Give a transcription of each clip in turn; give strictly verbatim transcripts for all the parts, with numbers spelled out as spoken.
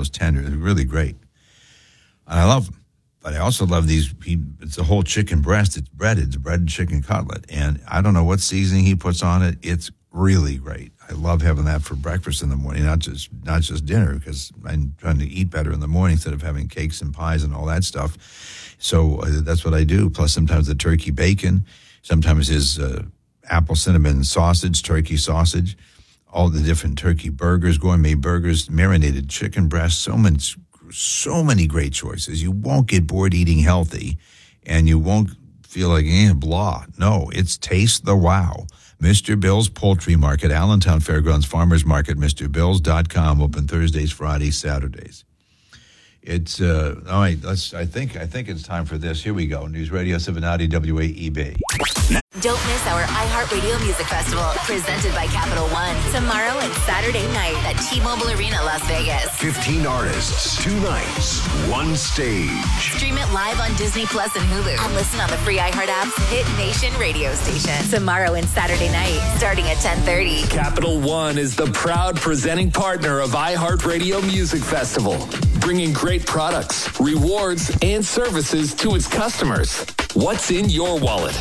those tenders. They're really great. And I love them. But I also love these, he, it's a whole chicken breast. It's breaded. It's a breaded chicken cutlet. And I don't know what seasoning he puts on it. It's really great. I love having that for breakfast in the morning, not just not just dinner, because I'm trying to eat better in the morning instead of having cakes and pies and all that stuff. So uh, that's what I do. Plus sometimes the turkey bacon, sometimes his uh, apple cinnamon sausage, turkey sausage, all the different turkey burgers, gourmet burgers, marinated chicken breasts, so many So many great choices. You won't get bored eating healthy, and you won't feel like, eh, blah. No, it's taste the wow. Mister Bill's Poultry Market, Allentown Fairgrounds Farmers Market, Mister Bills dot com, open Thursdays, Fridays, Saturdays. It's, uh, all right, let's, I think, I think it's time for this. Here we go. News Radio Cincinnati, W A E B. Don't miss our iHeartRadio Music Festival, presented by Capital One, tomorrow and Saturday night at T-Mobile Arena, Las Vegas. fifteen artists, two nights, one stage. Stream it live on Disney Plus and Hulu, and listen on the free iHeart app's Hit Nation radio station. Tomorrow and Saturday night, starting at ten thirty. Capital One is the proud presenting partner of iHeartRadio Music Festival, bringing great products, rewards, and services to its customers. What's in your wallet?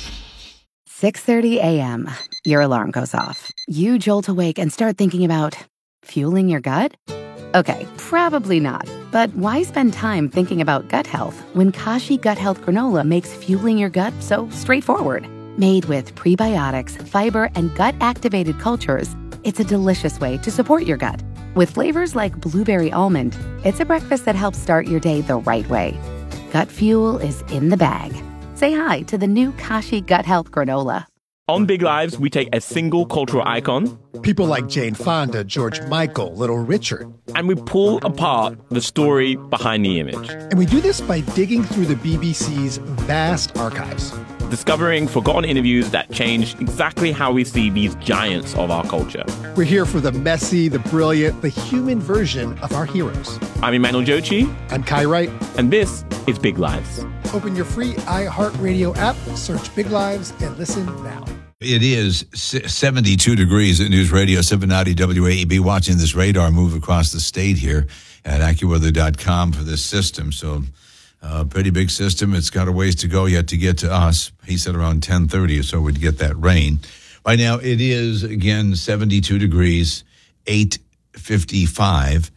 six thirty a.m. Your alarm goes off. You jolt awake and start thinking about fueling your gut? Okay, probably not. But why spend time thinking about gut health when Kashi Gut Health Granola makes fueling your gut so straightforward? Made with prebiotics, fiber, and gut-activated cultures, it's a delicious way to support your gut. With flavors like blueberry almond, it's a breakfast that helps start your day the right way. Gut fuel is in the bag. Say hi to the new Kashi Gut Health Granola. On Big Lives, we take a single cultural icon, people like Jane Fonda, George Michael, Little Richard, and we pull apart the story behind the image. And we do this by digging through the B B C's vast archives, discovering forgotten interviews that change exactly how we see these giants of our culture. We're here for the messy, the brilliant, the human version of our heroes. I'm Emmanuel Jochi. I'm Kai Wright. And this is Big Lives. Open your free iHeartRadio app, search Big Lives, and listen now. It is seventy-two degrees at News Radio Cincinnati, W A E B. Watching this radar move across the state here at AccuWeather dot com for this system. So a uh, pretty big system. It's got a ways to go yet to get to us. He said around ten thirty or so we'd get that rain. Right now it is, again, seventy-two degrees, eight fifty-five.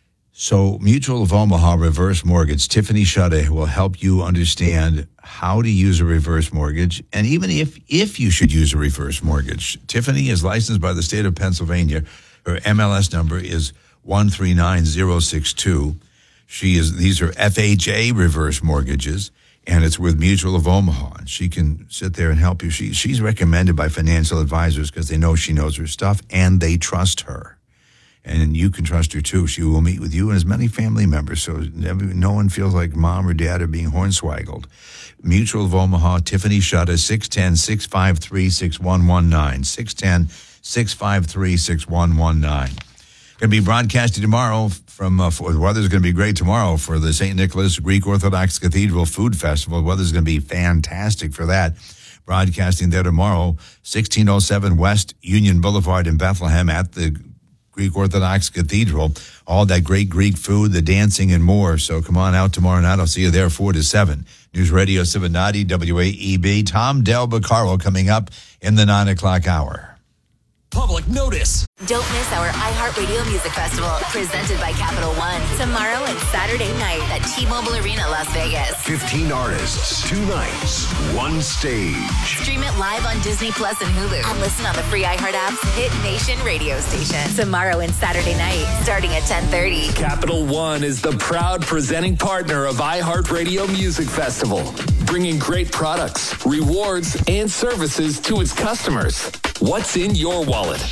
So Mutual of Omaha Reverse Mortgage, Tiffany Shutte will help you understand how to use a reverse mortgage, and even if, if you should use a reverse mortgage. Tiffany is licensed by the state of Pennsylvania. Her M L S number is one three nine zero six two. She is, these are F H A reverse mortgages, and it's with Mutual of Omaha. And she can sit there and help you. She, she's recommended by financial advisors because they know she knows her stuff and they trust her. And you can trust her, too. She will meet with you and as many family members, so no one feels like mom or dad are being hornswaggled. Mutual of Omaha, Tiffany Shutte, six one zero, six five three, six one one nine, six one zero, six five three, six one one nine. Going to be broadcasting tomorrow from, uh, for, the weather's going to be great tomorrow for the Saint Nicholas Greek Orthodox Cathedral Food Festival. The weather's going to be fantastic for that. Broadcasting there tomorrow, sixteen oh seven West Union Boulevard in Bethlehem at the Greek Orthodox Cathedral. All that great Greek food, the dancing, and more. So come on out tomorrow night. I'll see you there four to seven. News Radio Cincinnati, W A E B. Tom Del Beccaro coming up in the nine o'clock hour. Public notice. Don't miss our iHeartRadio Music Festival, presented by Capital One, tomorrow and Saturday night at T-Mobile Arena, Las Vegas. fifteen artists, two nights, one stage. Stream it live on Disney Plus and Hulu, and listen on the free iHeart app's Hit Nation radio station. Tomorrow and Saturday night, starting at ten thirty. Capital One is the proud presenting partner of iHeartRadio Music Festival, bringing great products, rewards, and services to its customers. What's in your wallet?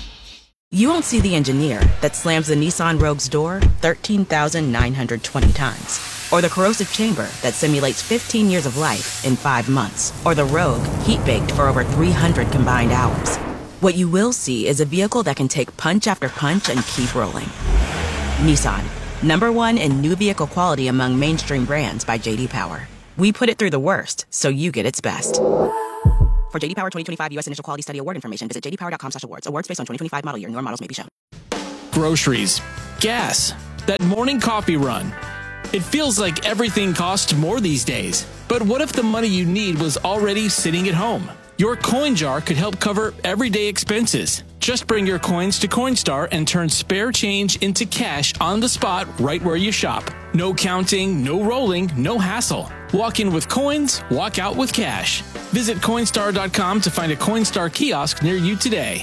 You won't see the engineer that slams the Nissan Rogue's door thirteen thousand nine hundred twenty times, or the corrosive chamber that simulates fifteen years of life in five months, or the Rogue heat-baked for over three hundred combined hours. What you will see is a vehicle that can take punch after punch and keep rolling. Nissan, number one in new vehicle quality among mainstream brands by J D Power. We put it through the worst, so you get its best. For J D Power twenty twenty-five U S Initial Quality Study Award information, visit j d power dot com slash awards. Awards based on twenty twenty-five model year. Newer models may be shown. Groceries, gas, that morning coffee run. It feels like everything costs more these days. But what if the money you need was already sitting at home? Your coin jar could help cover everyday expenses. Just bring your coins to Coinstar and turn spare change into cash on the spot right where you shop. No counting, no rolling, no hassle. Walk in with coins, walk out with cash. Visit Coinstar dot com to find a Coinstar kiosk near you today.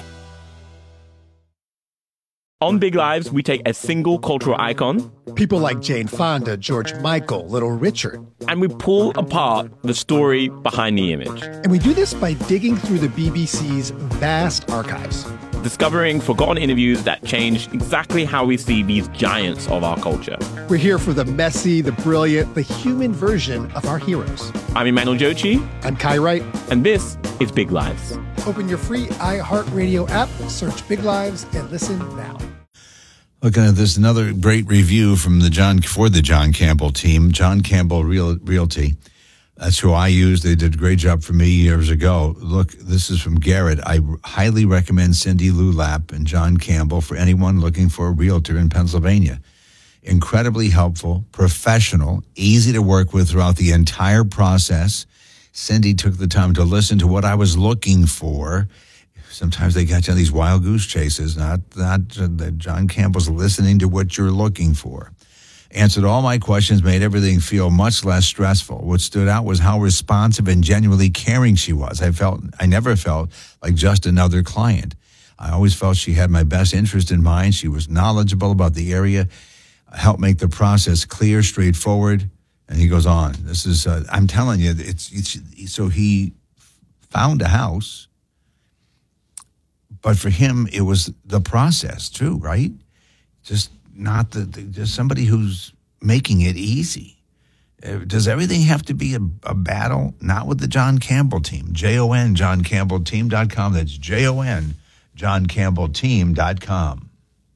On Big Lives, we take a single cultural icon, People like Jane Fonda, George Michael, Little Richard. and we pull apart the story behind the image, And we do this by digging through the B B C's vast archives. discovering forgotten interviews that change exactly how we see these giants of our culture. We're here for the messy, the brilliant, the human version of our heroes. I'm Emmanuel Jochi, I'm Kai Wright. and this is Big Lives. Open your free iHeartRadio app, search Big Lives, and listen now. Looking at this, another great review from the John for the John Campbell team, John Campbell Real, Realty. That's who I use. They did a great job for me years ago. Look, this is from Garrett. I highly recommend Cindy Lulap and John Campbell for anyone looking for a realtor in Pennsylvania. Incredibly helpful, professional, easy to work with throughout the entire process. Cindy took the time to listen to what I was looking for. Sometimes they got you on these wild goose chases, not, not uh, that John Campbell's listening to what you're looking for. Answered all my questions, made everything feel much less stressful. What stood out was how responsive and genuinely caring she was. I felt, I never felt like just another client. I always felt she had my best interest in mind. She was knowledgeable about the area, helped make the process clear, straightforward. And he goes on. This is, uh, I'm telling you, it's, it's, so he found a house, but for him, it was the process too, right? Just not the, the just somebody who's making it easy. Uh, Does everything have to be a, a battle? Not with the John Campbell team. J O N, john campbell team dot com. That's J O N, john campbell team dot com.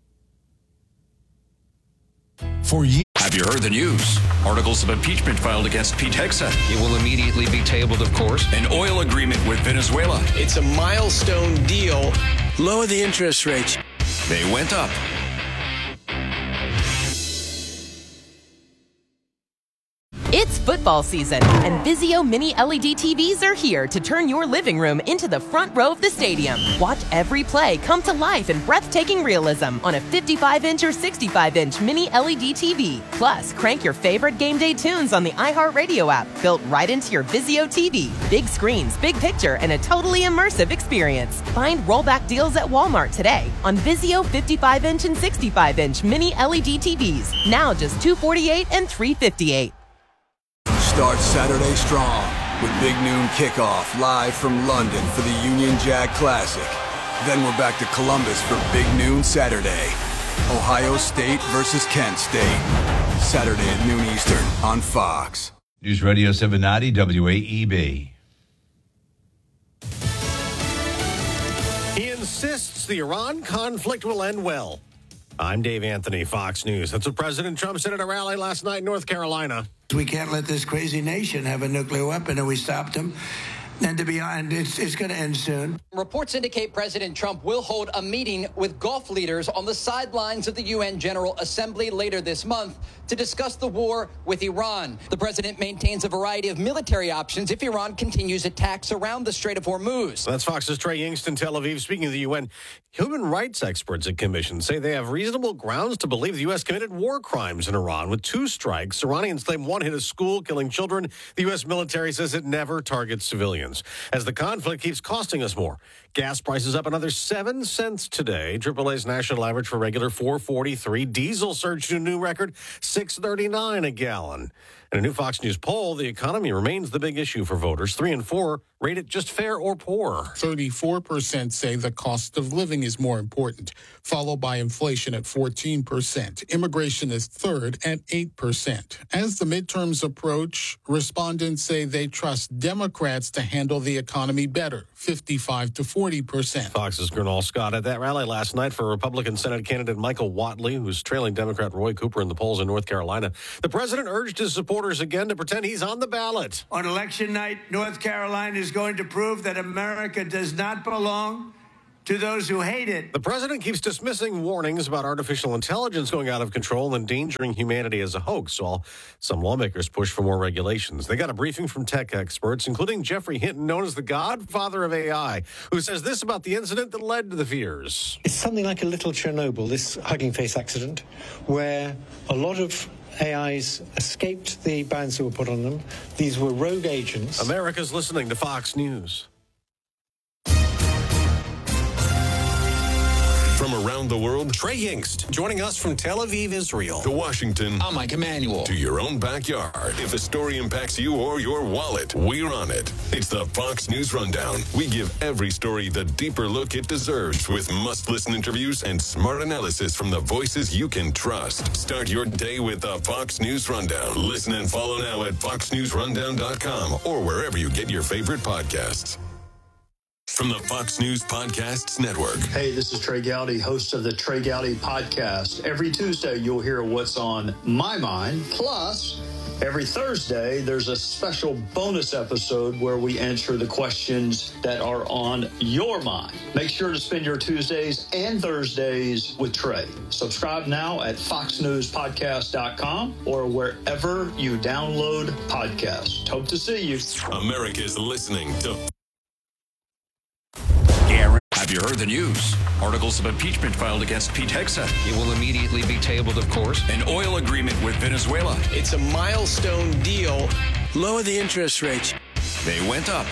For you. Have you heard the news? Articles of impeachment filed against Pete Hegseth. It will immediately be tabled, of course. An oil agreement with Venezuela. It's a milestone deal. Lower the interest rates. They went up. It's football season, and Vizio Mini L E D T Vs are here to turn your living room into the front row of the stadium. Watch every play come to life in breathtaking realism on a fifty-five inch or sixty-five inch Mini L E D T V. Plus, crank your favorite game day tunes on the iHeartRadio app, built right into your Vizio T V. Big screens, big picture, and a totally immersive experience. Find rollback deals at Walmart today on Vizio fifty-five inch and sixty-five inch Mini L E D T Vs. Now just two hundred forty-eight dollars and three hundred fifty-eight dollars. Start Saturday strong with Big Noon Kickoff live from London for the Union Jack Classic. Then we're back to Columbus for Big Noon Saturday. Ohio State versus Kent State. Saturday at noon Eastern on Fox. News Radio seven ninety W A E B. He insists the Iran conflict will end well. I'm Dave Anthony, Fox News. That's what President Trump said at a rally last night in North Carolina. We can't let this crazy nation have a nuclear weapon, and we stopped them. And to be honest, it's, it's going to end soon. Reports indicate President Trump will hold a meeting with Gulf leaders on the sidelines of the U N General Assembly later this month to discuss the war with Iran. The president maintains a variety of military options if Iran continues attacks around the Strait of Hormuz. That's Fox's Trey Yingst in Tel Aviv. Speaking of the U N, human rights experts at Commission say they have reasonable grounds to believe the U S committed war crimes in Iran with two strikes. Iranians claim one hit a school, killing children. The U S military says it never targets civilians. As the conflict keeps costing us more. Gas prices up another seven cents today. triple A's national average for regular four forty-three. Diesel surged to a new record six thirty-nine a gallon. In a new Fox News poll, the economy remains the big issue for voters. Three and four rate it just fair or poor. thirty-four percent say the cost of living is more important, followed by inflation at fourteen percent. Immigration is third at eight percent. As the midterms approach, respondents say they trust Democrats to handle the economy better, fifty-five to forty percent. Fox's Gernal Scott at that rally last night for Republican Senate candidate Michael Whatley, who's trailing Democrat Roy Cooper in the polls in North Carolina. The president urged his supporters again to pretend he's on the ballot. On election night, North Carolina is going to prove that America does not belong to those who hate it. The president keeps dismissing warnings about artificial intelligence going out of control and endangering humanity as a hoax, while some lawmakers push for more regulations. They got a briefing from tech experts, including Jeffrey Hinton, known as the godfather of A I, who says this about the incident that led to the fears. It's something like a little Chernobyl, this Hugging Face accident, where a lot of A Is escaped the bans that were put on them. These were rogue agents. America's listening to Fox News. From around the world, Trey Yingst, joining us from Tel Aviv, Israel. To Washington. I'm Mike Emanuel. To your own backyard. If a story impacts you or your wallet, we're on it. It's the Fox News Rundown. We give every story the deeper look it deserves with must-listen interviews and smart analysis from the voices you can trust. Start your day with the Fox News Rundown. Listen and follow now at fox news rundown dot com or wherever you get your favorite podcasts. From the Fox News Podcasts Network. Hey, this is Trey Gowdy, host of the Trey Gowdy Podcast. Every Tuesday, you'll hear what's on my mind. Plus, every Thursday, there's a special bonus episode where we answer the questions that are on your mind. Make sure to spend your Tuesdays and Thursdays with Trey. Subscribe now at fox news podcast dot com or wherever you download podcasts. Hope to see you. America's listening to Have you heard the news? Articles of impeachment filed against Pete Hegseth. It will immediately be tabled, of course. An oil agreement with Venezuela. It's a milestone deal. Lower the interest rates. They went up.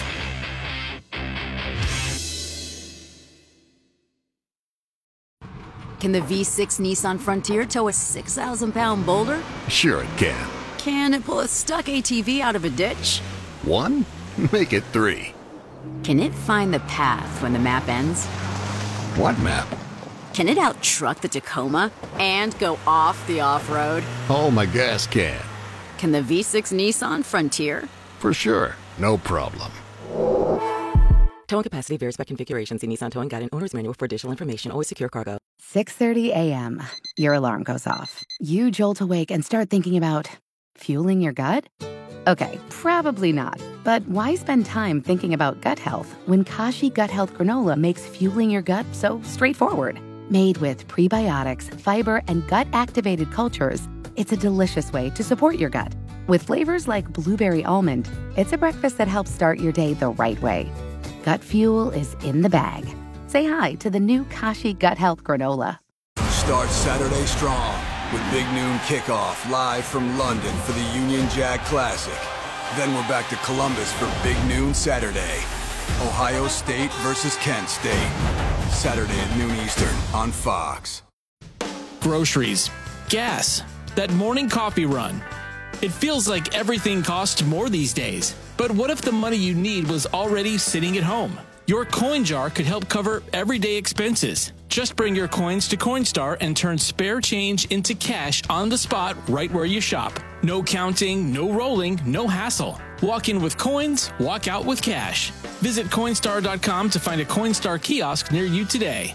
Can the V six Nissan Frontier tow a six thousand pound boulder? Sure it can. Can it pull a stuck A T V out of a ditch? One? Make it three. Can it find the path when the map ends? What map? Can it out-truck the Tacoma and go off the off-road? Oh, my gas can. Can the V six Nissan Frontier? For sure. No problem. Towing capacity varies by configuration. See Nissan Towing Guide and Owner's Manual for additional information. Always secure cargo. six thirty a.m. Your alarm goes off. You jolt awake and start thinking about fueling your gut? Okay, probably not. But why spend time thinking about gut health when Kashi Gut Health Granola makes fueling your gut so straightforward? Made with prebiotics, fiber, and gut-activated cultures, it's a delicious way to support your gut. With flavors like blueberry almond, it's a breakfast that helps start your day the right way. Gut fuel is in the bag. Say hi to the new Kashi Gut Health Granola. Start Saturday strong with Big Noon Kickoff live from London for the Union Jack Classic. Then we're back to Columbus for Big Noon Saturday. Ohio State versus Kent State. Saturday at noon Eastern on Fox. Groceries, gas, that morning coffee run. It feels like everything costs more these days. But what if the money you need was already sitting at home? Your coin jar could help cover everyday expenses. Just bring your coins to Coinstar and turn spare change into cash on the spot right where you shop. No counting, no rolling, no hassle. Walk in with coins, walk out with cash. Visit Coinstar dot com to find a Coinstar kiosk near you today.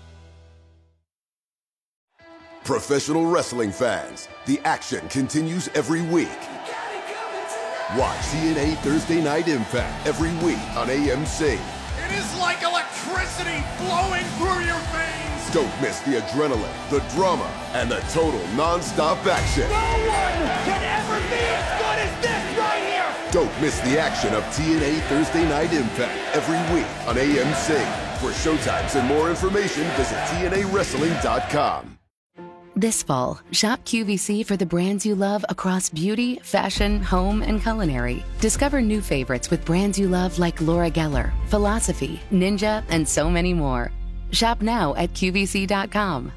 Professional wrestling fans, the action continues every week. Watch T N A Thursday Night Impact every week on A M C. It is like electricity flowing through your veins. Don't miss the adrenaline, the drama, and the total non-stop action. No one can ever be as good as this right here. Don't miss the action of T N A Thursday Night Impact every week on A M C. For showtimes and more information, visit T N A wrestling dot com. This fall, shop Q V C for the brands you love across beauty, fashion, home, and culinary. Discover new favorites with brands you love like Laura Geller, Philosophy, Ninja, and so many more. Shop now at Q V C dot com.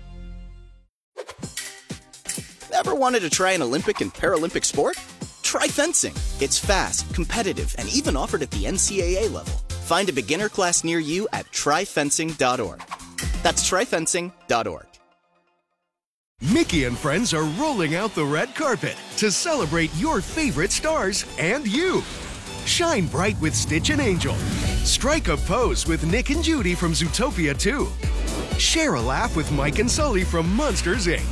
Ever wanted to try an Olympic and Paralympic sport? Try fencing. It's fast, competitive, and even offered at the N C A A level. Find a beginner class near you at try fencing dot org. That's try fencing dot org. Mickey and friends are rolling out the red carpet to celebrate your favorite stars and you. Shine bright with Stitch and Angel. Strike a pose with Nick and Judy from Zootopia two. Share a laugh with Mike and Sully from Monsters, Incorporated.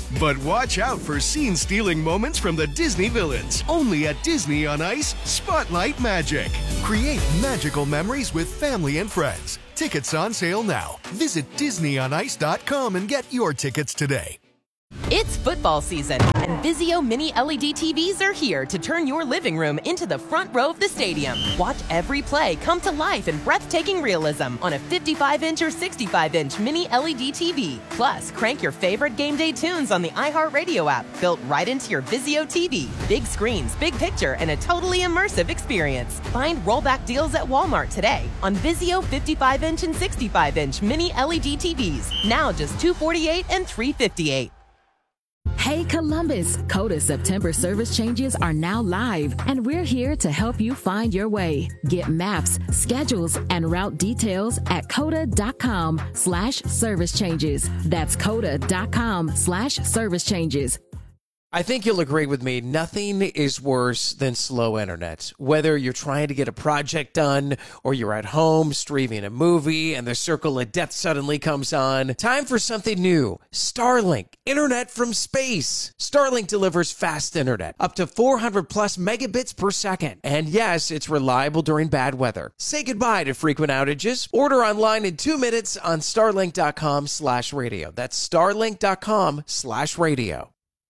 But watch out for scene-stealing moments from the Disney villains. Only at Disney on Ice, Spotlight Magic. Create magical memories with family and friends. Tickets on sale now. Visit disney on ice dot com and get your tickets today. It's football season, and Vizio Mini L E D T Vs are here to turn your living room into the front row of the stadium. Watch every play come to life in breathtaking realism on a fifty-five inch or sixty-five inch Mini L E D T V. Plus, crank your favorite game day tunes on the iHeartRadio app, built right into your Vizio T V. Big screens, big picture, and a totally immersive experience. Find rollback deals at Walmart today on Vizio fifty-five inch and sixty-five inch Mini L E D T Vs. Now just two hundred forty-eight dollars and three hundred fifty-eight dollars. Hey Columbus, Coda September service changes are now live, and we're here to help you find your way. Get maps, schedules, and route details at coda.com slash service changes. That's coda.com slash service changes. I think you'll agree with me. Nothing is worse than slow internet. Whether you're trying to get a project done or you're at home streaming a movie and the circle of death suddenly comes on, time for something new. Starlink, internet from space. Starlink delivers fast internet, up to four hundred plus megabits per second. And yes, it's reliable during bad weather. Say goodbye to frequent outages. Order online in two minutes on starlink.com slash radio. That's starlink.com slash radio.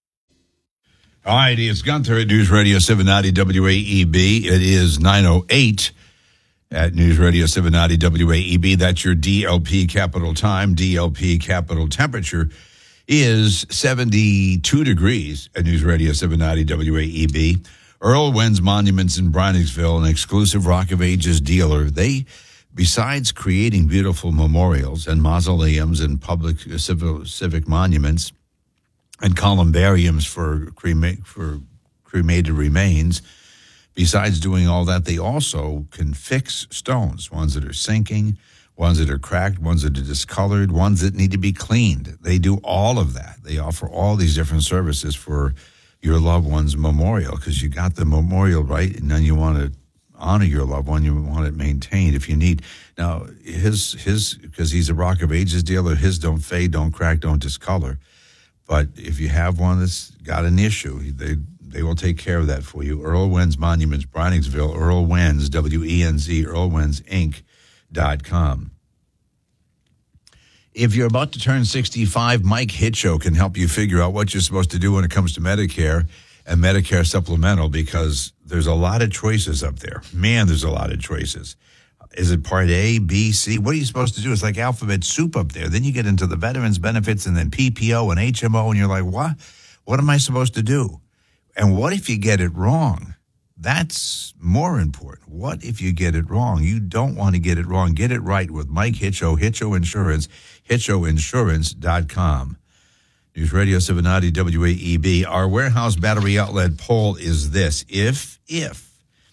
All right, it's Gunther at News Radio seven ninety W A E B. It is nine oh eight at News Radio seven ninety W A E B. That's your D L P capital time. D L P capital temperature is seventy-two degrees at News Radio seven ninety W A E B. Earl Wenz Monuments in Browningsville, an exclusive Rock of Ages dealer. They, besides creating beautiful memorials and mausoleums and public uh, civil, civic monuments, and columbariums for crema- for cremated remains. Besides doing all that, they also can fix stones, ones that are sinking, ones that are cracked, ones that are discolored, ones that need to be cleaned. They do all of that. They offer all these different services for your loved one's memorial, because you got the memorial right, and then you want to honor your loved one. You want it maintained if you need. Now, his, his because he's a Rock of Ages dealer, his don't fade, don't crack, don't discolor. But if you have one that's got an issue, they they will take care of that for you. Earl Wenz Monuments, Browningsville, Earl Wenz, W E N Z, earl wenz inc dot com. If you're about to turn sixty-five, Mike Hitcho can help you figure out what you're supposed to do when it comes to Medicare and Medicare supplemental, because there's a lot of choices up there. Man, there's a lot of choices. Is it Part A, B, C? What are you supposed to do? It's like alphabet soup up there. Then you get into the veterans benefits and then P P O and H M O, and you're like, what? What am I supposed to do? And what if you get it wrong? That's more important. What if you get it wrong? You don't want to get it wrong. Get it right with Mike Hitcho, Hitcho Insurance, hitcho insurance dot com. News Radio seven ninety W A E B. Our warehouse battery outlet poll is this. If, if,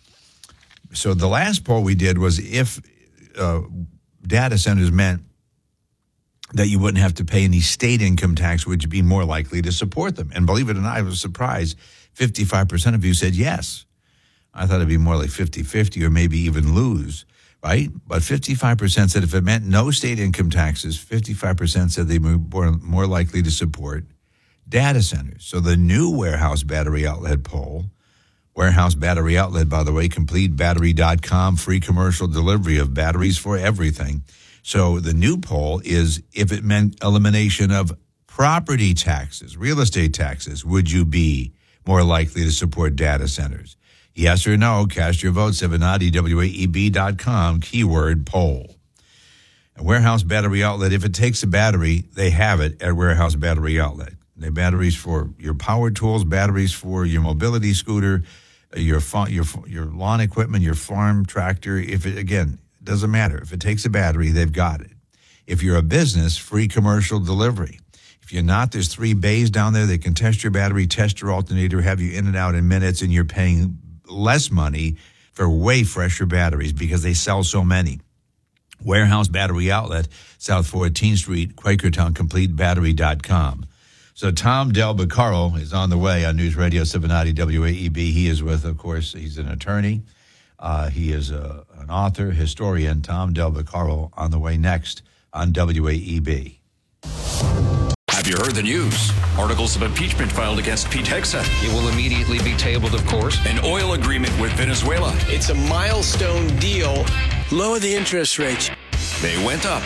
So the last poll we did was if uh, data centers meant that you wouldn't have to pay any state income tax, would you be more likely to support them? And believe it or not, I was surprised. fifty-five percent of you said yes. I thought it'd be more like fifty-fifty or maybe even lose, right? But fifty-five percent said if it meant no state income taxes, fifty-five percent said they were more, more likely to support data centers. So the new warehouse battery outlet poll, Warehouse Battery Outlet, by the way, complete battery dot com, free commercial delivery of batteries for everything. So the new poll is if it meant elimination of property taxes, real estate taxes, would you be more likely to support data centers? Yes or no? Cast your vote, seven ninety W A E B dot com, keyword poll. A Warehouse Battery Outlet, if it takes a battery, they have it at Warehouse Battery Outlet. They have batteries for your power tools, batteries for your mobility scooter, your your your lawn equipment, your farm tractor. If it, again, it doesn't matter. If it takes a battery, they've got it. If you're a business, free commercial delivery. If you're not, there's three bays down there. They can test your battery, test your alternator, have you in and out in minutes, and you're paying less money for way fresher batteries because they sell so many. Warehouse Battery Outlet, South fourteenth Street, Quakertown, complete battery dot com. So Tom Del Beccaro is on the way on News Radio seven ninety W A E B. He is with, of course, he's an attorney. Uh, he is a, an author, historian. Tom Del Beccaro on the way next on W A E B. Have you heard the news? Articles of impeachment filed against Pete Hegseth. It will immediately be tabled, of course. An oil agreement with Venezuela. It's a milestone deal. Lower the interest rates. They went up.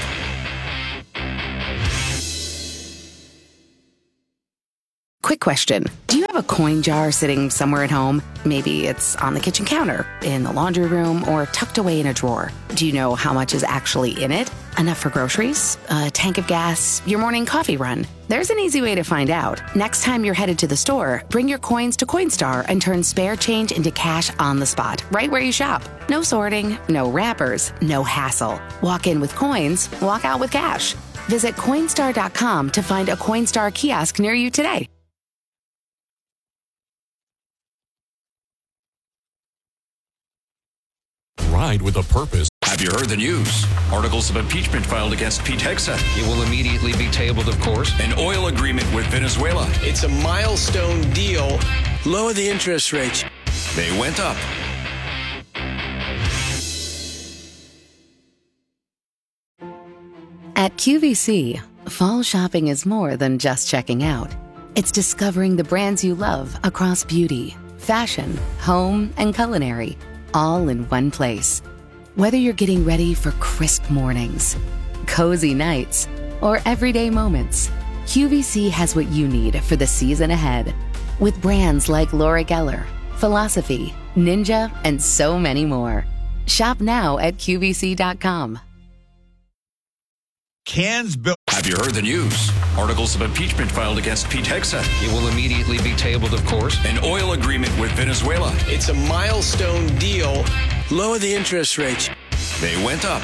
Quick question. Do you have a coin jar sitting somewhere at home? Maybe it's on the kitchen counter, in the laundry room, or tucked away in a drawer. Do you know how much is actually in it? Enough for groceries? A tank of gas? Your morning coffee run? There's an easy way to find out. Next time you're headed to the store, bring your coins to Coinstar and turn spare change into cash on the spot, right where you shop. No sorting, no wrappers, no hassle. Walk in with coins, walk out with cash. Visit Coinstar dot com to find a Coinstar kiosk near you today. Ride with a purpose. Have you heard the news? Articles of impeachment filed against Pete Hegseth. It will immediately be tabled, of course. An oil agreement with Venezuela. It's a milestone deal. Lower the interest rates. They went up. At Q V C, fall shopping is more than just checking out. It's discovering the brands you love across beauty, fashion, home, and culinary, all in one place. Whether you're getting ready for crisp mornings, cozy nights, or everyday moments, Q V C has what you need for the season ahead. With brands like Laura Geller, Philosophy, Ninja, and so many more. Shop now at Q V C dot com. Cans built. Have you heard the news? Articles of impeachment filed against Pete Hegseth. It will immediately be tabled, of course. An oil agreement with Venezuela. It's a milestone deal. Lower the interest rates. They went up.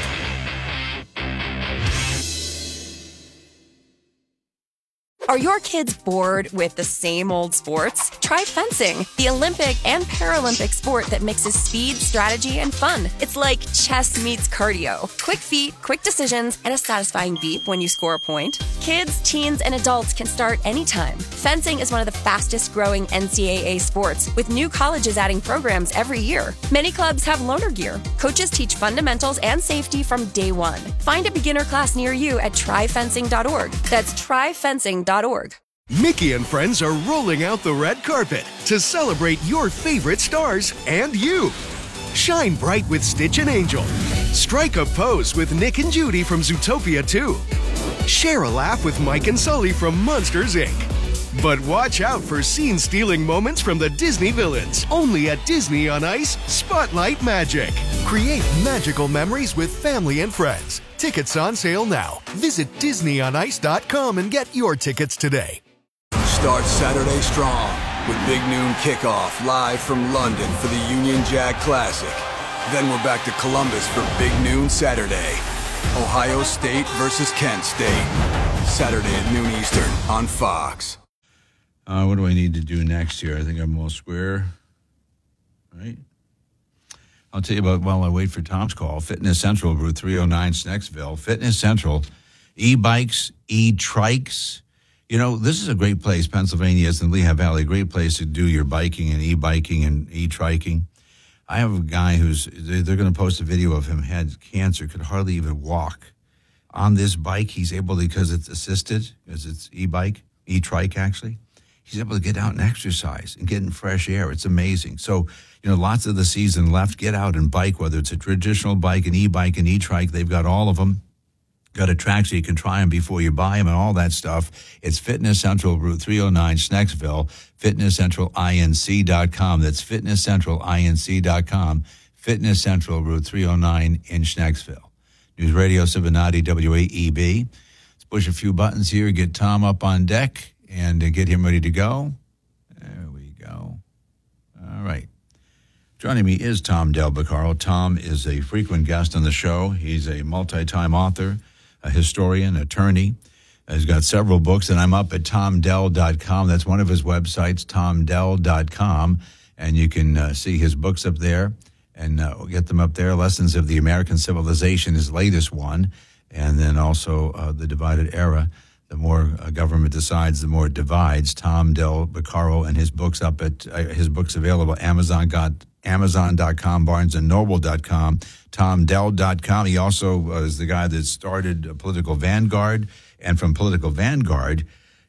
Are your kids bored with the same old sports? Try fencing, the Olympic and Paralympic sport that mixes speed, strategy, and fun. It's like chess meets cardio. Quick feet, quick decisions, and a satisfying beep when you score a point. Kids, teens, and adults can start anytime. Fencing is one of the fastest growing N C double A sports, with new colleges adding programs every year. Many clubs have loaner gear. Coaches teach fundamentals and safety from day one. Find a beginner class near you at try fencing dot org. That's try fencing dot org. Mickey and friends are rolling out the red carpet to celebrate your favorite stars and you. Shine bright with Stitch and Angel. Strike a pose with Nick and Judy from Zootopia two. Share a laugh with Mike and Sully from Monsters, Incorporated. But watch out for scene-stealing moments from the Disney villains. Only at Disney on Ice Spotlight Magic. Create magical memories with family and friends. Tickets on sale now. Visit Disney on Ice dot com and get your tickets today. Start Saturday strong with Big Noon Kickoff live from London for the Union Jack Classic. Then we're back to Columbus for Big Noon Saturday. Ohio State versus Kent State. Saturday at noon Eastern on Fox. Uh, what do I need to do next here? I think I'm all square. Right? I'll tell you about, while I wait for Tom's call, Fitness Central, Route three oh nine, Snexville. Fitness Central, e-bikes, e-trikes. You know, this is a great place. Pennsylvania is in Lehigh Valley, a great place to do your biking and e-biking and e-triking. I have a guy who's, they're going to post a video of him, had cancer, could hardly even walk. On this bike, he's able to, because it's assisted, because it's e-bike, e-trike actually, he's able to get out and exercise and get in fresh air. It's amazing. So, you know, lots of the season left. Get out and bike, whether it's a traditional bike, an e-bike, an e-trike. They've got all of them. Got a track so you can try them before you buy them and all that stuff. It's Fitness Central, Route three oh nine, Snexville, fitness central inc dot com. That's fitness central inc dot com. Fitness Central, Route three oh nine in Snexville. News Radio Cincinnati, W A E B. Let's push a few buttons here, get Tom up on deck, and uh, get him ready to go. There we go. All right. Joining me is Tom Del Beccaro. Tom is a frequent guest on the show. He's a multi-time author, a historian, attorney. He's got several books, and I'm up at tom dell dot com. That's one of his websites, tom dell dot com, and you can uh, see his books up there and uh, get them up there. Lessons of the American Civilization, his latest one, and then also uh, The Divided Era. The more a government decides, the more it divides. Tom Del Beccaro and his books up at uh, his books available Amazon got Amazon dot com, Barnes and Noble dot com, tom dell dot com. He also uh, is the guy that started Political Vanguard, and from Political Vanguard,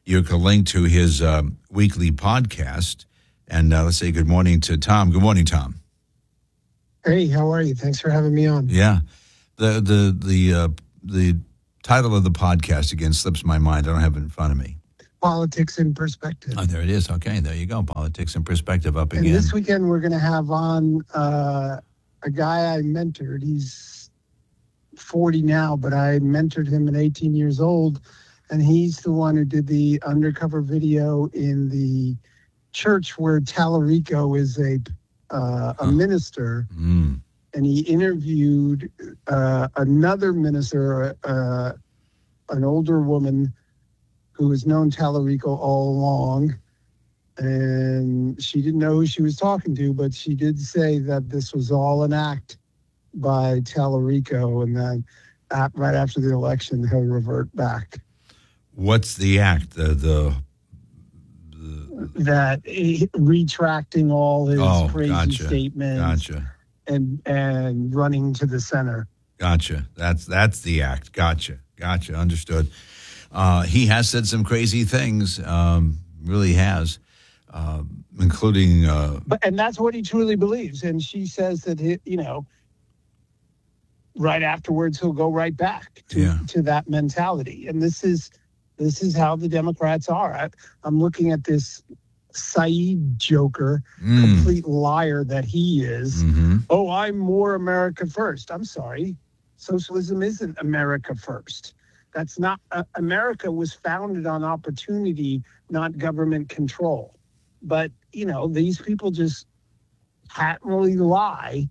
You can link to his um, weekly podcast. And uh, let's say good morning to Tom. Good morning, Tom. Hey, how are you? Thanks for having me on. Yeah. The the the uh, the title of the podcast, again, slips my mind. I don't have it in front of me. Politics in Perspective. Oh, there it is. Okay, there you go. Politics in Perspective up And again. this weekend we're going to have on uh, a guy I mentored. He's forty now, but I mentored him at eighteen years old. And he's the one who did the undercover video in the church where Tallarico is a uh, a minister. Mm. And he interviewed uh, another minister, uh, an older woman who has known Tallarico all along. And she didn't know who she was talking to, but she did say that this was all an act by Tallarico, and then at, right after the election, he'll revert back. What's the act? The the, That he, retracting all his Oh, crazy gotcha. statements Gotcha. and and running to the center. Gotcha. That's that's the act. Gotcha. Gotcha. Understood. Uh, he has said some crazy things. Um, really has, uh, including. Uh, But and that's what he truly believes. And she says that he, you know, right afterwards he'll go right back to Yeah. to that mentality. And this is this is how the Democrats are. I, I'm looking at this Saeed joker, Mm. complete liar that he is. Mm-hmm. Oh, I'm more America first. I'm sorry. Socialism isn't America first. That's not, uh, America was founded on opportunity, not government control. But, you know, these people just patently lie.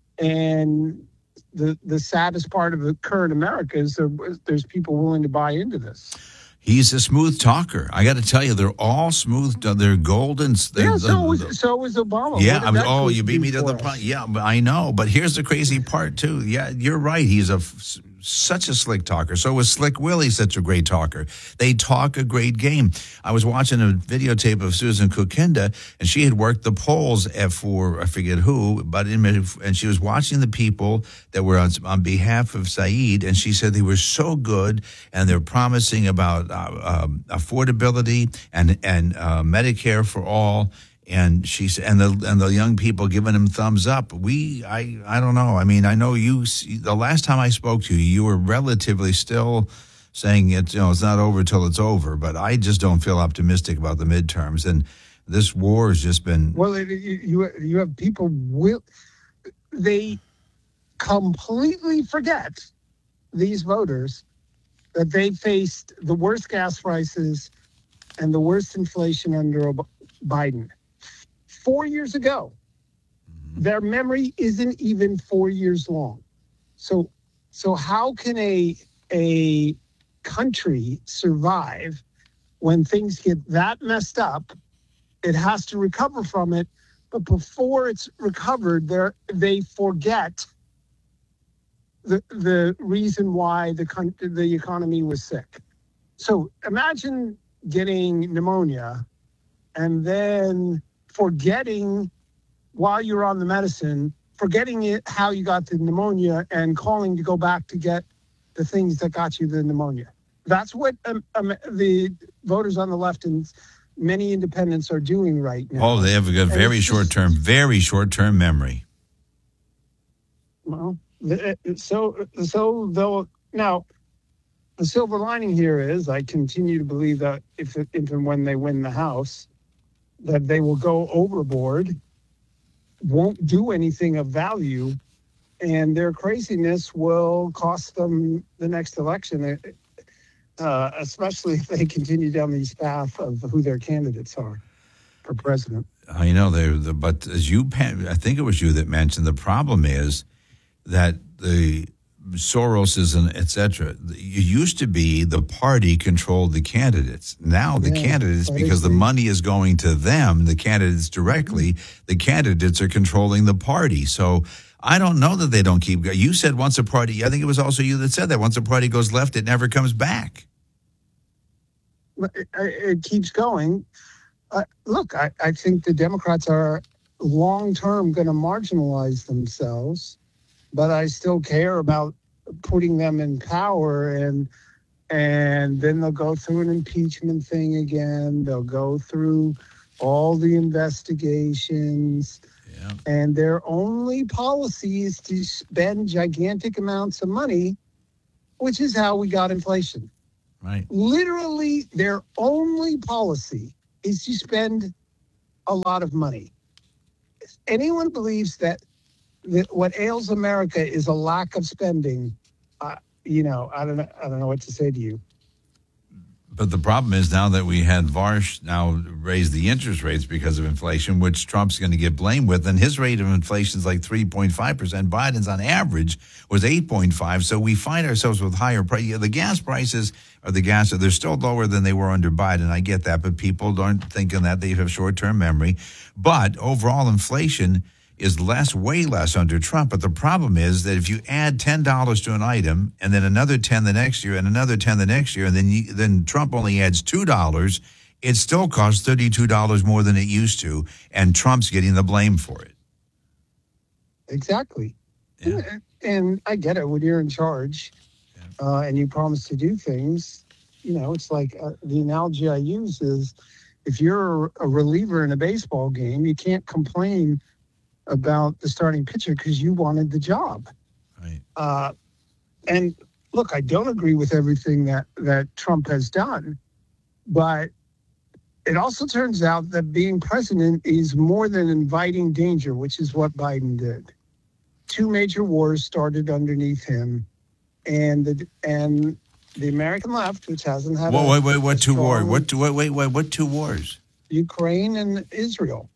And the the saddest part of the current America is there, there's people willing to buy into this. He's a smooth talker. I got to tell you, they're all smooth. They're golden. They're, Yeah, so was, so was Obama. Yeah, What did I was, that oh, do you beat me to for the us? punch. Yeah, but I know. But here's the crazy part too. Yeah, you're right. He's a f- such a slick talker. So was Slick Willie such a great talker. They talk a great game. I was watching a videotape of Susan Kukinda, and she had worked the polls at for I forget who, but in, and she was watching the people that were on, on behalf of Saeed, and she said they were so good, and they're promising about uh, um, affordability and and uh, Medicare for all. And she said, and the and the young people giving him thumbs up. We, I, I don't know. I mean, I know you. The last time I spoke to you, you were relatively still saying it. You know, it's not over till it's over. But I just don't feel optimistic about the midterms. And this war has just been. Well, it, you you you have people will they completely forget, these voters, that they faced the worst gas prices and the worst inflation under Ob- Biden four years ago. Their memory isn't even four years long. So, so how can a a country survive when things get that messed up? It has to recover from it, but before it's recovered, they they forget the the reason why the country, the economy was sick. So imagine getting pneumonia and then forgetting while you're on the medicine, forgetting it, how you got the pneumonia and calling to go back to get the things that got you the pneumonia. That's what um, um, the voters on the left and many independents are doing right now. Oh, they have a good, And very it's short term, very short term memory. Well, the- so so they'll now. The silver lining here is I continue to believe that if if and when they win the House, that they will go overboard, won't do anything of value, and their craziness will cost them the next election, uh, especially if they continue down these path of who their candidates are for president. I know they, the, but as you, I think it was you that mentioned the problem is that the Soroses and et cetera. It used to be the party controlled the candidates. Now the Yeah, candidates, that because is the the- money is going to them, the candidates directly, the candidates are controlling the party. So I don't know that they don't keep going. You said once a party, I think it was also you that said that once a party goes left, it never comes back. It, it keeps going. Uh, look, I, I think the Democrats are long-term going to marginalize themselves, but I still care about putting them in power. And And then they'll go through an impeachment thing again. They'll go through all the investigations. Yeah. And their only policy is to spend gigantic amounts of money, which is how we got inflation. Right. Literally, their only policy is to spend a lot of money. If anyone believes that, that what ails America is a lack of spending, uh, you know, I don't know, I don't know what to say to you. But the problem is now that we had Varsh now raise the interest rates because of inflation, which Trump's going to get blamed with, and his rate of inflation is like three point five percent. Biden's on average was eight point five. So we find ourselves with higher prices. The gas prices are the gas, they're still lower than they were under Biden. I get that, but people aren't thinking that. They have short-term memory. But overall inflation is less, way less under Trump. But the problem is that if you add ten dollars to an item and then another ten the next year and another ten the next year, and then you, then Trump only adds two dollars, it still costs thirty-two dollars more than it used to, and Trump's getting the blame for it. Exactly. Yeah. And I get it when you're in charge yeah. uh, and you promise to do things. You know, it's like uh, the analogy I use is if you're a reliever in a baseball game, you can't complain about the starting pitcher because you wanted the job. Right. Uh, and look, I don't agree with everything that, that Trump has done, but it also turns out that being president is more than inviting danger, which is what Biden did. Two major wars started underneath him, and the, and the American left, which hasn't had wait, a, wait, wait, what two strong, wars? What, wait, wait, wait, what two wars? Ukraine and Israel.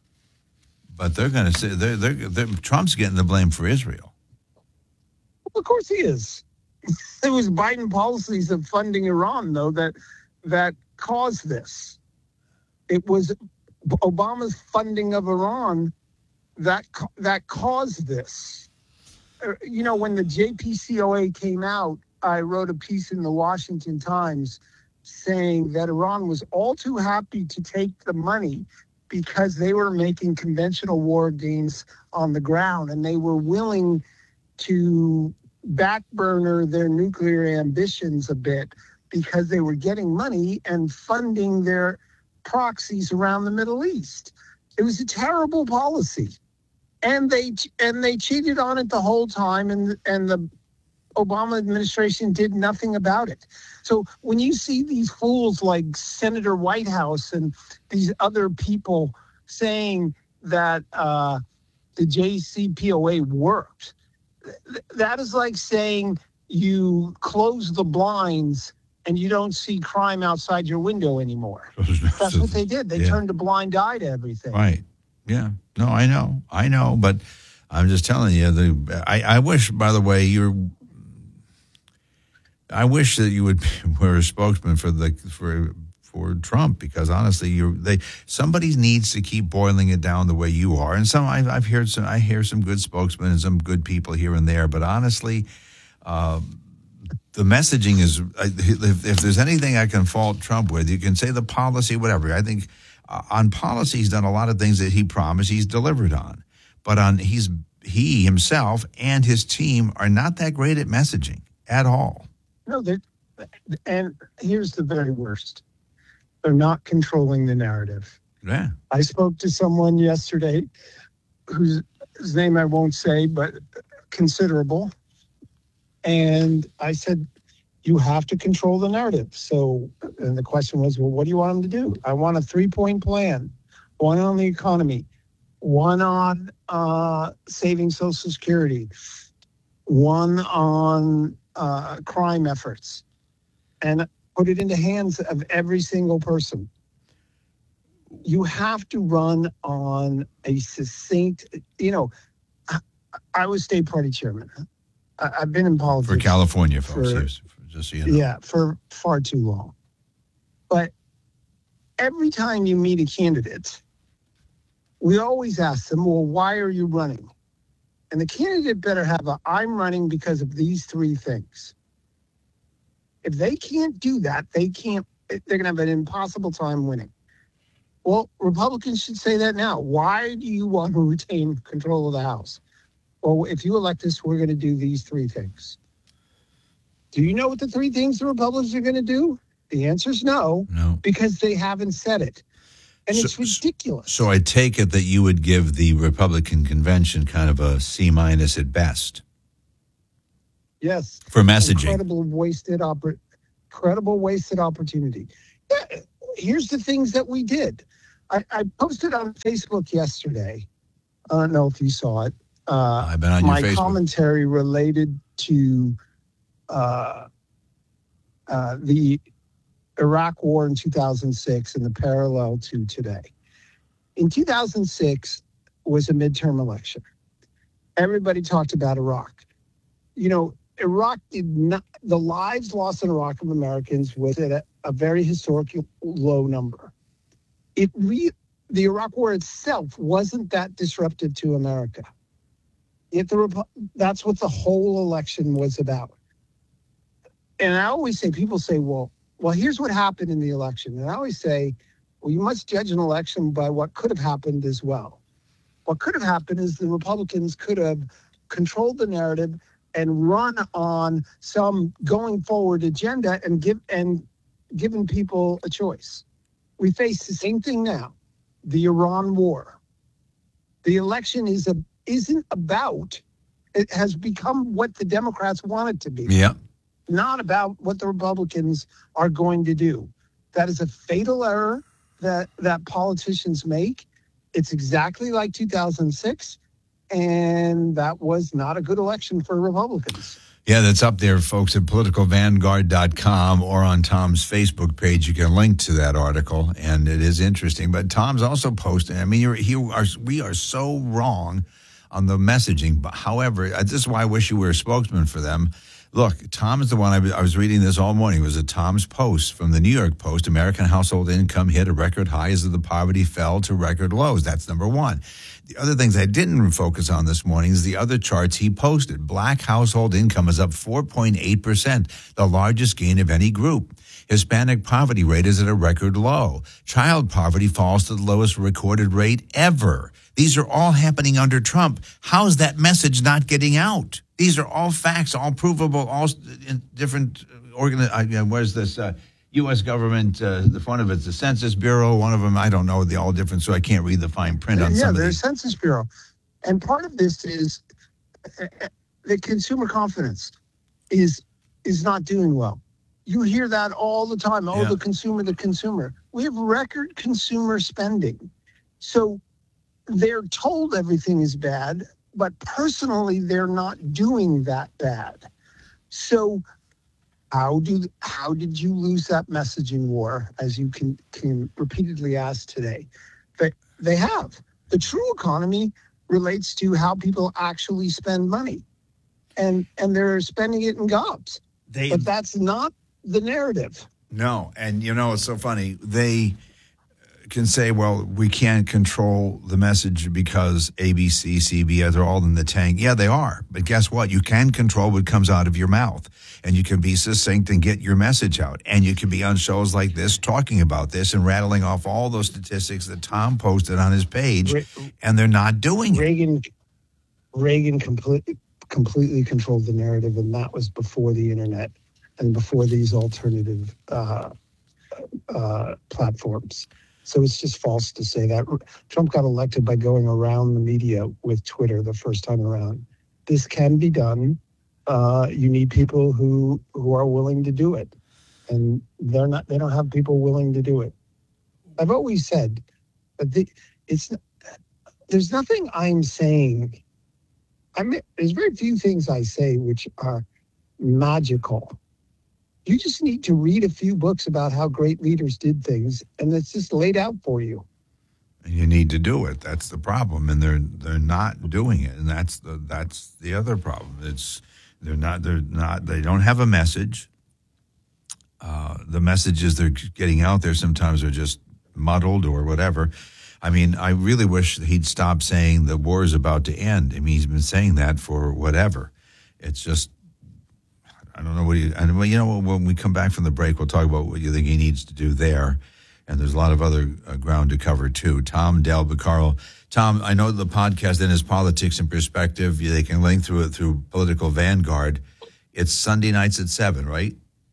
But they're going to say they're, they're, they're, Trump's getting the blame for Israel. Well, of course he is. It was Biden policies of funding Iran, though, that that caused this. It was Obama's funding of Iran that that caused this. You know, when the J P C O A came out, I wrote a piece in the Washington Times saying that Iran was all too happy to take the money because they were making conventional war gains on the ground, and they were willing to backburner their nuclear ambitions a bit because they were getting money and funding their proxies around the Middle East. It was a terrible policy, and they and they cheated on it the whole time, and and the Obama administration did nothing about it. So when you see these fools like Senator Whitehouse and these other people saying that uh, the J C P O A worked, th- that is like saying you close the blinds and you don't see crime outside your window anymore. That's what they did. They yeah. turned a blind eye to everything. Right. Yeah. No, I know. I know. But I'm just telling you, the I, I wish, by the way, you're I wish that you would were a spokesman for the for for Trump, because honestly, you they somebody needs to keep boiling it down the way you are. And some I've, I've heard some I hear some good spokesmen and some good people here and there, but honestly, uh, the messaging is if, if there's anything I can fault Trump with, you can say the policy, whatever. I think uh, on policy he's done a lot of things that he promised he's delivered on, but on he's he himself and his team are not that great at messaging at all. No, they're, and here's the very worst. They're not controlling the narrative. Yeah. I spoke to someone yesterday whose, whose name I won't say, but considerable. And I said, you have to control the narrative. So, and the question was, well, what do you want them to do? I want a three-point plan, one on the economy, one on uh, saving Social Security, one on Uh, crime efforts, and put it in the hands of every single person. You have to run on a succinct, you know, I, I was state party chairman. I, I've been in politics. For California, folks, for, yes, just so you know. Yeah, for far too long. But every time you meet a candidate, we always ask them, well, why are you running? And the candidate better have a, I'm running because of these three things. If they can't do that, they can't, they're going to have an impossible time winning. Well, Republicans should say that now. Why do you want to retain control of the House? Well, if you elect us, we're going to do these three things. Do you know what the three things the Republicans are going to do? The answer is no, no, because they haven't said it. And so, it's ridiculous. So I take it that you would give the Republican convention kind of a C minus at best. Yes. For messaging. Incredible wasted, oppor- incredible wasted opportunity. Yeah, here's the things that we did. I, I posted on Facebook yesterday. I don't know if you saw it. Uh, I've been on your my Facebook. commentary related to uh, uh, the Iraq War in two thousand six and the parallel to today. In two thousand six was a midterm election. Everybody talked about Iraq. You know, Iraq did not, the lives lost in Iraq of Americans was at a, a very historical low number. It re, the Iraq War itself wasn't that disruptive to America. Yet the that's what the whole election was about. And I always say, people say, well, well, here's what happened in the election. And I always say, well, you must judge an election by what could have happened as well. What could have happened is the Republicans could have controlled the narrative and run on some going forward agenda and give and given people a choice. We face the same thing now, the Iran war. The election is a isn't about, it has become what the Democrats want it to be. Yeah. Not about what the Republicans are going to do. That is a fatal error that, that politicians make. It's exactly like two thousand six, and that was not a good election for Republicans. Yeah, that's up there, folks, at political vanguard dot com or on Tom's Facebook page. You can link to that article, and it is interesting. But Tom's also posting, I mean, you're, he are, we are so wrong on the messaging. But however, this is why I wish you were a spokesman for them. Look, Tom is the one, I, I was reading this all morning. It was a Tom's post from the New York Post. American household income hit a record high as the poverty fell to record lows. That's number one. The other things I didn't focus on this morning is the other charts he posted. Black household income is up four point eight percent, the largest gain of any group. Hispanic poverty rate is at a record low. Child poverty falls to the lowest recorded rate ever. These are all happening under Trump. How is that message not getting out? These are all facts, all provable, all in different organ. Uh, what is this? Uh, U S government, uh, the front of it's the Census Bureau. One of them, I don't know, they're all different, so I can't read the fine print on yeah, some of there's these. Census Bureau. And part of this is uh, the consumer confidence is is not doing well. You hear that all the time. Oh, Yeah. the consumer, the consumer. We have record consumer spending. So they're told everything is bad, but personally, they're not doing that bad. So how do how did you lose that messaging war, as you can, can repeatedly ask today? They, they have. The true economy relates to how people actually spend money. And and they're spending it in gobs. They, but that's not the narrative. No, and you know, it's so funny. They can say, well, we can't control the message because A B C, C B S, they're all in the tank. Yeah, they are. But guess what? You can control what comes out of your mouth. And you can be succinct and get your message out. And you can be on shows like this talking about this and rattling off all those statistics that Tom posted on his page. And they're not doing it. Reagan, Reagan completely, completely controlled the narrative, and that was before the internet and before these alternative uh, uh, platforms. So it's just false to say that. Trump got elected by going around the media with Twitter the first time around. This can be done. Uh, you need people who who are willing to do it, and they're not. They don't have people willing to do it. I've always said that the, it's there's nothing I'm saying. I mean, there's very few things I say which are magical. You just need to read a few books about how great leaders did things, and it's just laid out for you. You need to do it. That's the problem, and they're they're not doing it, and that's the that's the other problem. It's they're not they're not they don't have a message. Uh, the messages they're getting out there sometimes are just muddled or whatever. I mean, I really wish he'd stop saying the war is about to end. I mean, he's been saying that for whatever. It's just, I don't know what he, and you know, when we come back from the break, we'll talk about what you think he needs to do there. And there's a lot of other uh, ground to cover too. Tom Del Beccaro. Tom, I know the podcast then is Politics in Perspective. They can link through it through Political Vanguard. It's Sunday nights at seven, right?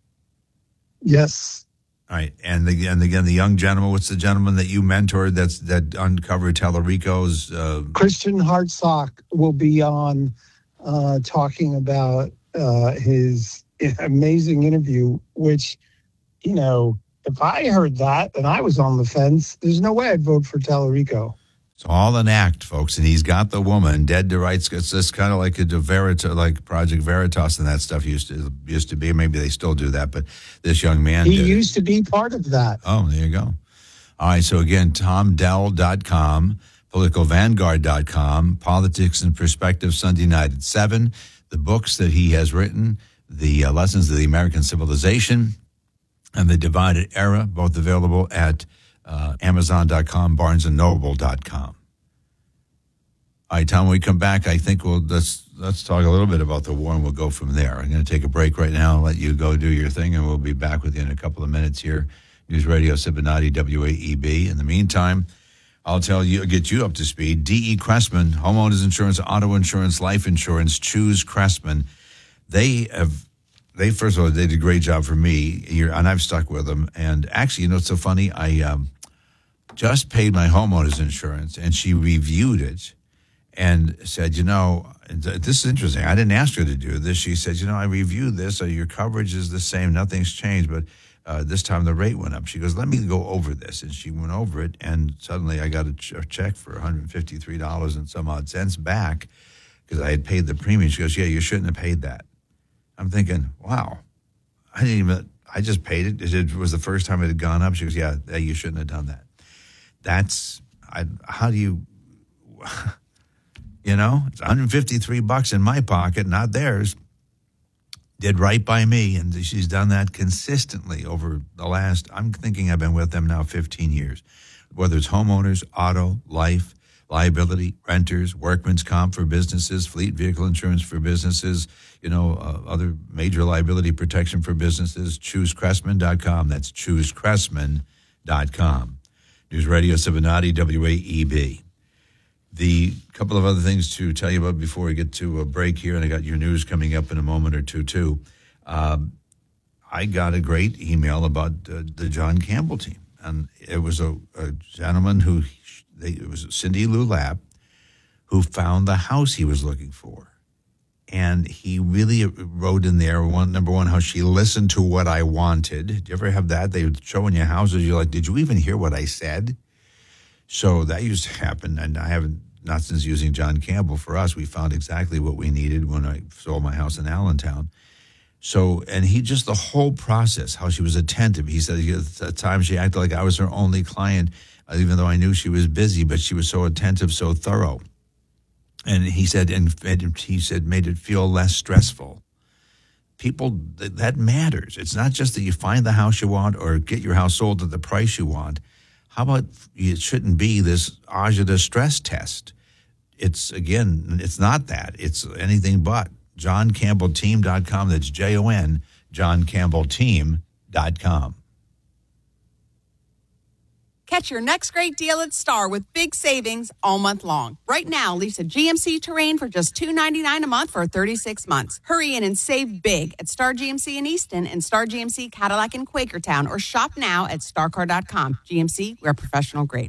Yes. All right. And, the, and again, the young gentleman, what's the gentleman that you mentored that's that uncovered Tallarico's? Uh... Christian Hartsock will be on uh, talking about uh, his amazing interview, which, you know, if I heard that and I was on the fence, there's no way I'd vote for Tallarico. It's all an act, folks, and he's got the woman dead to rights. It's just kind of like a Veritas, like Project Veritas, and that stuff used to used to be. Maybe they still do that, but this young man he did used it. to be part of that. Oh, there you go. All right, so again, tom dell dot com, political vanguard dot com, Politics and Perspective Sunday night at seven. The books that he has written, the uh, Lessons of the American Civilization, and The Divided Era, both available at Uh, amazon dot com, barnes and noble dot com. All right, Tom, when we come back, I think we'll let's let's talk a little bit about the war, and we'll go from there. I'm going to take a break right now and let you go do your thing, and we'll be back with you in a couple of minutes here. News Radio Cincinnati, W A E B. In the meantime, I'll tell you, get you up to speed. D E. Cressman, homeowners insurance, auto insurance, life insurance. Choose Cressman. They have. They, first of all, they did a great job for me, and I've stuck with them. And actually, you know, it's so funny. I um, just paid my homeowner's insurance, and she reviewed it and said, you know, this is interesting. I didn't ask her to do this. She said, you know, I reviewed this. So your coverage is the same. Nothing's changed. But uh, this time the rate went up. She goes, let me go over this. And she went over it, and suddenly I got a, ch- a check for one hundred fifty-three dollars and some odd cents back because I had paid the premium. She goes, yeah, you shouldn't have paid that. I'm thinking, wow, I didn't even, I just paid it. It was the first time it had gone up. She goes, yeah, you shouldn't have done that. That's, I, how do you, you know, it's one hundred fifty-three bucks in my pocket, not theirs. Did right by me, and she's done that consistently over the last, I'm thinking I've been with them now fifteen years. Whether it's homeowners, auto, life, liability, renters, workman's comp for businesses, fleet vehicle insurance for businesses, you know, uh, other major liability protection for businesses, choose cressman dot com. That's choose cressman dot com. News Radio Cincinnati, W A E B. The couple of other things to tell you about before we get to a break here, and I got your news coming up in a moment or two, too. Um, I got a great email about uh, the John Campbell team. And it was a, a gentleman who, they, it was Cindy Lou Lapp, who found the house he was looking for. And he really wrote in there, one number one, how she listened to what I wanted. Did you ever have that? They were showing you houses. You're like, did you even hear what I said? So that used to happen. And I haven't, not since using John Campbell for us, we found exactly what we needed when I sold my house in Allentown. So, and he just, the whole process, how she was attentive. He said at times she acted like I was her only client, even though I knew she was busy, but she was so attentive, so thorough. And he said, and, and he said, made it feel less stressful. People, that matters. It's not just that you find the house you want or get your house sold at the price you want. How about it shouldn't be this agita stress test? It's, again, it's not that. It's anything but. john campbell team dot com. That's J O N, john campbell team dot com. Catch your next great deal at Star with big savings all month long. Right now, lease a G M C Terrain for just two hundred ninety-nine dollars a month for thirty-six months. Hurry in and save big at Star G M C in Easton and Star G M C Cadillac in Quakertown, or shop now at star car dot com. G M C, we're professional grade.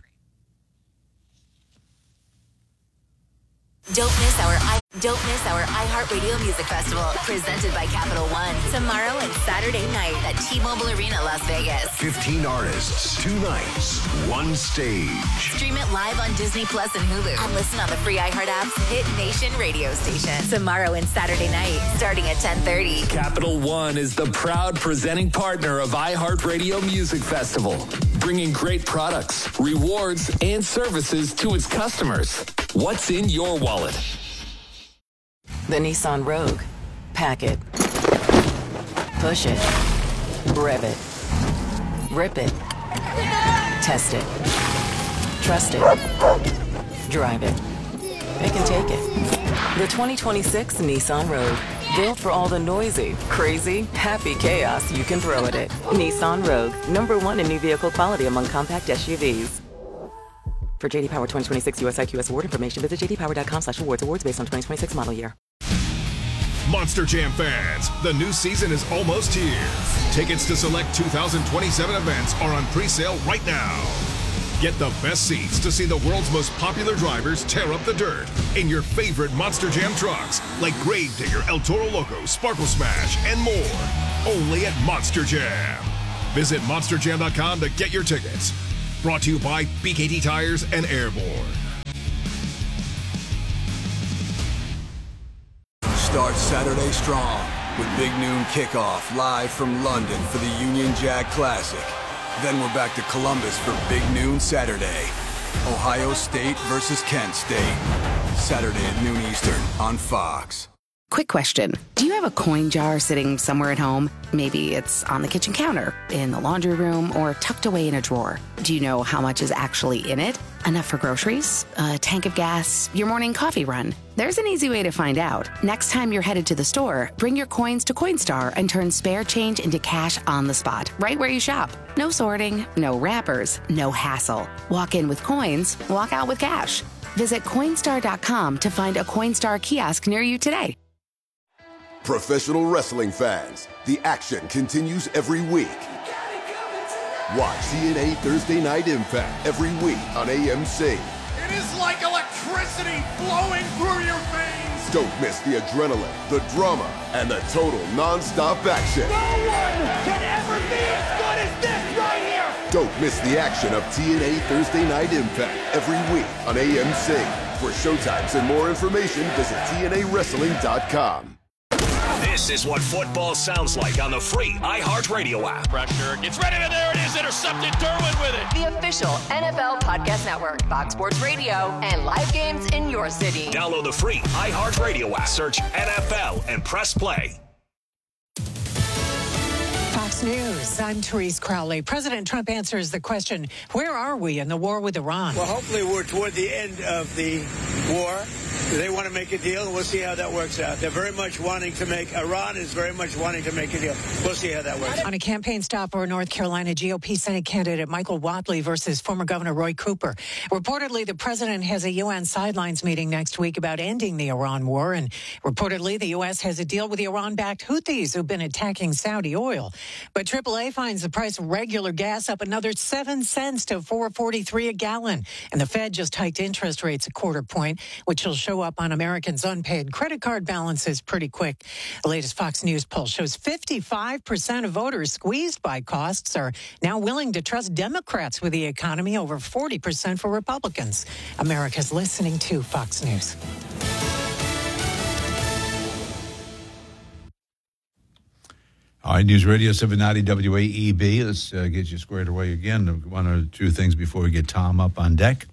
Don't miss our I Don't miss our iHeartRadio Music Festival, presented by Capital One, tomorrow and Saturday night at T-Mobile Arena, Las Vegas. fifteen artists, two nights, one stage. Stream it live on Disney Plus and Hulu, and listen on the free iHeart app's Hit Nation radio station. Tomorrow and Saturday night, starting at ten thirty. Capital One is the proud presenting partner of iHeartRadio Music Festival, bringing great products, rewards, and services to its customers. What's in your wallet? The Nissan Rogue. Pack it. Push it. Rev it. Rip it. Test it. Trust it. Drive it. It can take it. The twenty twenty-six Nissan Rogue. Built for all the noisy, crazy, happy chaos you can throw at it. Nissan Rogue. Number one in new vehicle quality among compact S U Vs. For J D Power twenty twenty-six U S I Q S award information, visit j d power dot com slash awards. Awards based on twenty twenty-six model year. Monster Jam fans, the new season is almost here. Tickets to select two thousand twenty-seven events are on pre-sale right now. Get the best seats to see the world's most popular drivers tear up the dirt in your favorite Monster Jam trucks like Gravedigger, El Toro Loco, Sparkle Smash, and more. Only at Monster Jam. Visit monster jam dot com to get your tickets. Brought to you by B K T Tires and Airborne. Start Saturday strong with Big Noon Kickoff live from London for the Union Jack Classic. Then we're back to Columbus for Big Noon Saturday. Ohio State versus Kent State. Saturday at noon Eastern on Fox. Quick question. Do you have a coin jar sitting somewhere at home? Maybe it's on the kitchen counter, in the laundry room, or tucked away in a drawer. Do you know how much is actually in it? Enough for groceries, a tank of gas, your morning coffee run? There's an easy way to find out. Next time you're headed to the store, bring your coins to Coinstar and turn spare change into cash on the spot, right where you shop. No sorting, no wrappers, no hassle. Walk in with coins, walk out with cash. Visit Coinstar dot com to find a Coinstar kiosk near you today. Professional wrestling fans, the action continues every week. Watch T N A Thursday Night Impact every week on A M C. It is like electricity flowing through your veins. Don't miss the adrenaline, the drama, and the total non-stop action. No one can ever be as good as this right here. Don't miss the action of T N A Thursday Night Impact every week on A M C. For showtimes and more information, visit T N A wrestling dot com. This is what football sounds like on the free iHeartRadio app. Pressure gets ready, and there it is, intercepted. Derwin with it. The official N F L Podcast Network, Fox Sports Radio, and live games in your city. Download the free iHeartRadio app. Search N F L and press play. Fox News, I'm Therese Crowley. President Trump answers the question, where are we in the war with Iran? Well, hopefully we're toward the end of the war. They want to make a deal, and we'll see how that works out. They're very much wanting to make, Iran is very much wanting to make a deal. We'll see how that works. On a campaign stop for North Carolina G O P Senate candidate Michael Whatley versus former Governor Roy Cooper. Reportedly, the president has a U N sidelines meeting next week about ending the Iran war. And reportedly, the U S has a deal with the Iran-backed Houthis who've been attacking Saudi oil. But triple A finds the price of regular gas up another seven cents to four forty-three a gallon. And the Fed just hiked interest rates a quarter point, which will show up on Americans' unpaid credit card balances pretty quick. The latest Fox News poll shows fifty-five percent of voters squeezed by costs are now willing to trust Democrats with the economy, over forty percent for Republicans. America's listening to Fox News. All right, News Radio seven ninety W A E B. Let's uh, get you squared away again. One or two things before we get Tom up on deck.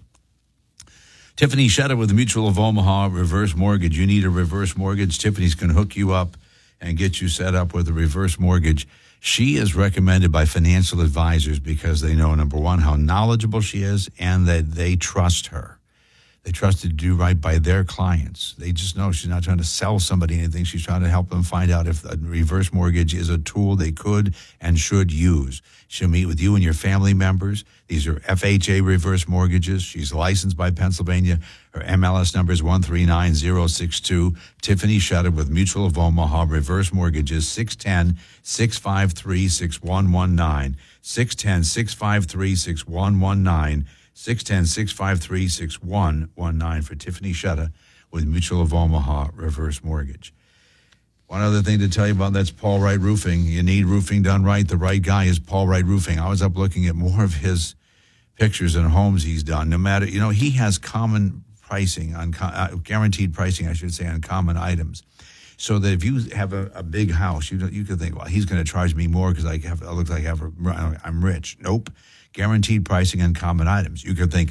Tiffany Shutter with the Mutual of Omaha Reverse Mortgage. You need a reverse mortgage. Tiffany's going to hook you up and get you set up with a reverse mortgage. She is recommended by financial advisors because they know, number one, how knowledgeable she is and that they trust her. They trust her to do right by their clients. They just know she's not trying to sell somebody anything. She's trying to help them find out if a reverse mortgage is a tool they could and should use. She'll meet with you and your family members. These are F H A reverse mortgages. She's licensed by Pennsylvania. Her M L S number is one three nine zero six two. Tiffany Shutter with Mutual of Omaha Reverse Mortgages, six one zero, six five three, six one one nine, six one zero, six five three, six one one nine, six one zero, six five three, six one one nine for Tiffany Shutter with Mutual of Omaha Reverse Mortgage. One other thing to tell you about, that's Paul Wright Roofing. You need roofing done right. The right guy is Paul Wright Roofing. I was up looking at more of his pictures and homes he's done. No matter, you know, he has common pricing, on uh, guaranteed pricing, I should say, on common items. So that if you have a, a big house, you you could think, well, he's going to charge me more because I have, it looks like I have a, I'm rich. Nope. Guaranteed pricing on common items. You could think,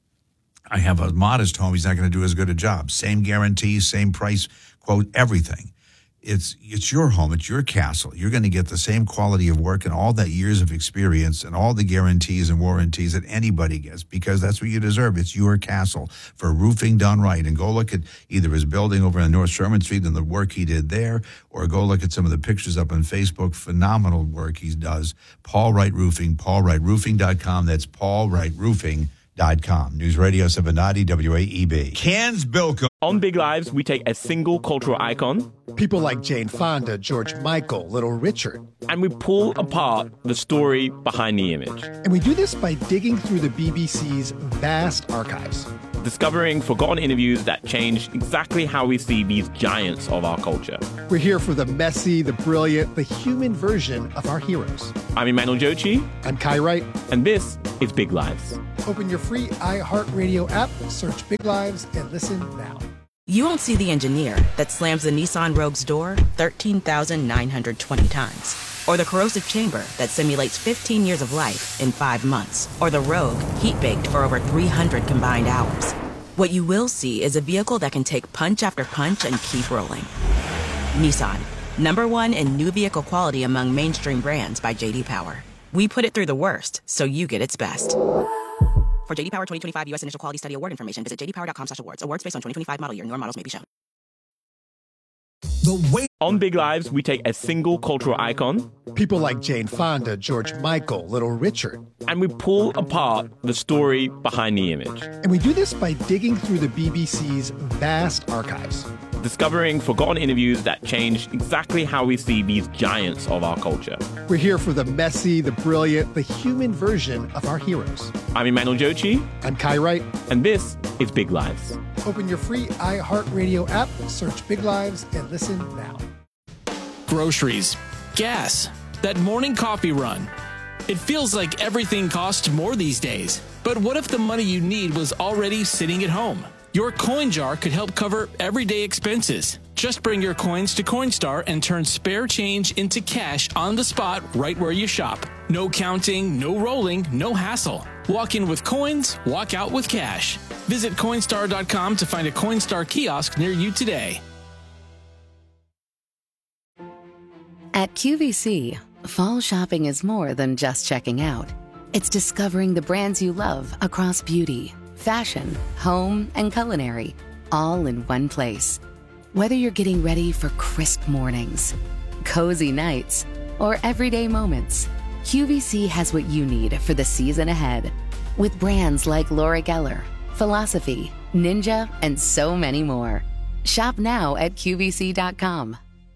I have a modest home, he's not going to do as good a job. Same guarantee, same price, quote, everything. It's it's your home, it's your castle. You're going to get the same quality of work and all that years of experience and all the guarantees and warranties that anybody gets, because that's what you deserve. It's your castle for roofing done right. And go look at either his building over on North Sherman Street and the work he did there, or go look at some of the pictures up on Facebook. Phenomenal work he does. Paul Wright Roofing, paul wright roofing dot com. That's paul wright roofing dot com. News Radio seven ninety W A E B. Cans Bilko. On Big Lives, we take a single cultural icon, people like Jane Fonda, George Michael, Little Richard, and we pull apart the story behind the image. And we do this by digging through the B B C's vast archives, discovering forgotten interviews that change exactly how we see these giants of our culture. We're here for the messy, the brilliant, the human version of our heroes. I'm Emmanuel Jochi. I'm Kai Wright. And this is Big Lives. Open your free iHeartRadio app, search Big Lives, and listen now. You won't see the engineer that slams the Nissan Rogue's door thirteen thousand nine hundred twenty times. Or the corrosive chamber that simulates fifteen years of life in five months. Or the Rogue heat-baked for over three hundred combined hours. What you will see is a vehicle that can take punch after punch and keep rolling. Nissan, number one in new vehicle quality among mainstream brands by J D Power. We put it through the worst, so you get its best. For J D Power twenty twenty-five U S Initial Quality Study Award information, visit j d power dot com slash awards. Awards based on twenty twenty-five model year. Newer models may be shown. The way- On Big Lives, we take a single cultural icon, people like Jane Fonda, George Michael, Little Richard, and we pull apart the story behind the image. And we do this by digging through the B B C's vast archives, discovering forgotten interviews that change exactly how we see these giants of our culture. We're here for the messy, the brilliant, the human version of our heroes. I'm Emmanuel Jochi. I'm Kai Wright. And this is Big Lives. Open your free iHeartRadio app, search Big Lives, and listen now. Groceries, gas, that morning coffee run. It feels like everything costs more these days. But what if the money you need was already sitting at home? Your coin jar could help cover everyday expenses. Just bring your coins to Coinstar and turn spare change into cash on the spot right where you shop. No counting, no rolling, no hassle. Walk in with coins, walk out with cash. Visit Coinstar dot com to find a Coinstar kiosk near you today. At Q V C, fall shopping is more than just checking out. It's discovering the brands you love across beauty, fashion, home, and culinary, all in one place. Whether you're getting ready for crisp mornings, cozy nights, or everyday moments, Q V C has what you need for the season ahead. With brands like Laura Geller, Philosophy, Ninja, and so many more. Shop now at Q V C dot com.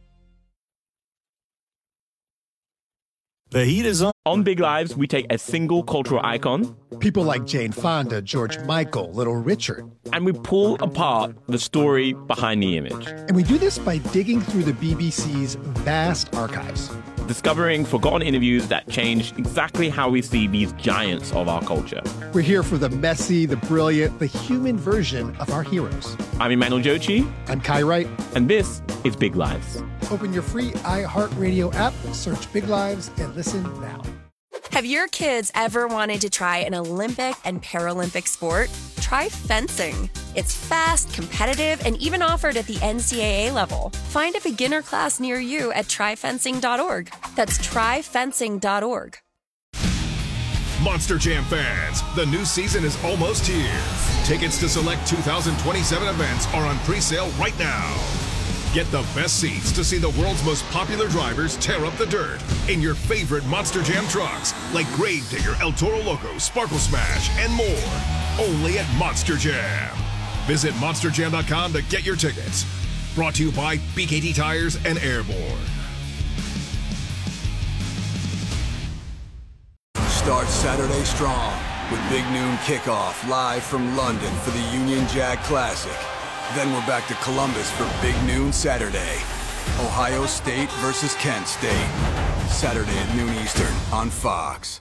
The heat is on. On Big Lives, we take a single cultural icon, people like Jane Fonda, George Michael, Little Richard, and we pull apart the story behind the image. And we do this by digging through the B B C's vast archives, discovering forgotten interviews that change exactly how we see these giants of our culture. We're here for the messy, the brilliant, the human version of our heroes. I'm Emmanuel Jochi. I'm Kai Wright. And this is Big Lives. Open your free iHeartRadio app, search Big Lives, and listen now. Have your kids ever wanted to try an Olympic and Paralympic sport? Try fencing. It's fast, competitive, and even offered at the N C double A level. Find a beginner class near you at try fencing dot org. That's try fencing dot org. Monster Jam fans, the new season is almost here. Tickets to select two thousand twenty-seven events are on pre-sale right now. Get the best seats to see the world's most popular drivers tear up the dirt in your favorite Monster Jam trucks, like Gravedigger, El Toro Loco, Sparkle Smash, and more. Only at Monster Jam. Visit monster jam dot com to get your tickets. Brought to you by B K T Tires and Airborne. Start Saturday strong with Big Noon Kickoff live from London for the Union Jack Classic. Then we're back to Columbus for Big Noon Saturday. Ohio State versus Kent State. Saturday at noon Eastern on Fox.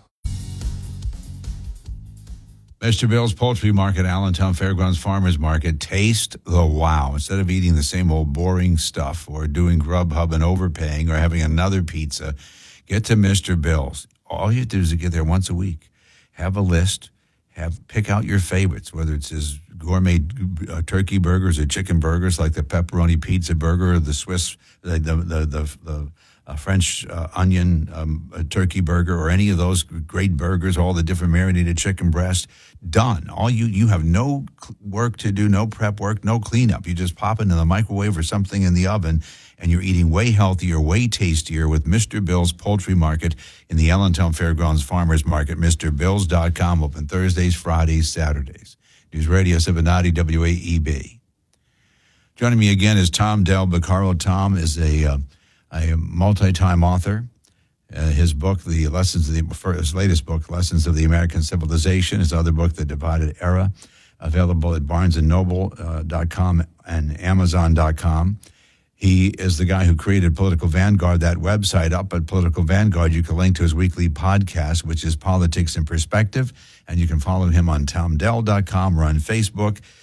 Mister Bill's Poultry Market, Allentown Fairgrounds Farmers Market. Taste the wow. Instead of eating the same old boring stuff or doing Grubhub and overpaying or having another pizza, get to Mister Bill's. All you have to do is get there once a week. Have a list. Have pick out your favorites, whether it's his gourmet uh, turkey burgers or chicken burgers like the pepperoni pizza burger or the Swiss, the the the, the, the uh, French uh, onion um, uh, turkey burger or any of those great burgers, all the different marinated chicken breast. Done. All you you have no work to do, no prep work, no cleanup. You just pop it in the microwave or something in the oven, and you're eating way healthier, way tastier with Mister Bill's Poultry Market in the Allentown Fairgrounds Farmers Market. Mister Bills dot com, open Thursdays, Fridays, Saturdays. News Radio seven ninety W A E B. Joining me again is Tom Del Beccaro. Tom is a, uh, a multi-time author. Uh, his book, the lessons of the for his latest book, Lessons of the American Civilization, his other book, The Divided Era, available at barnes and noble dot com and amazon dot com. He is the guy who created Political Vanguard, that website. Up at Political Vanguard, you can link to his weekly podcast, which is Politics in Perspective, and you can follow him on tom dell dot com or on Facebook.